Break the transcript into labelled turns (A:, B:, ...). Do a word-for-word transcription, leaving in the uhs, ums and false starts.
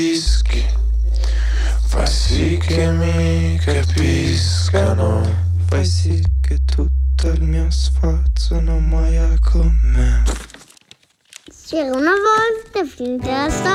A: Dischi, fa sì che mi capiscano, fai sì che tutto il mio sforzo non muoia con me.
B: C'era una volta finta